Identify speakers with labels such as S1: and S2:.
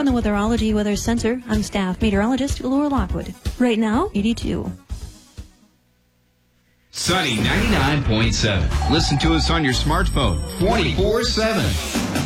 S1: From the Weatherology Weather Center, I'm staff meteorologist Laura Lockwood. Right now, 82.
S2: Sunny 99.7. Listen to us on your smartphone 24/7.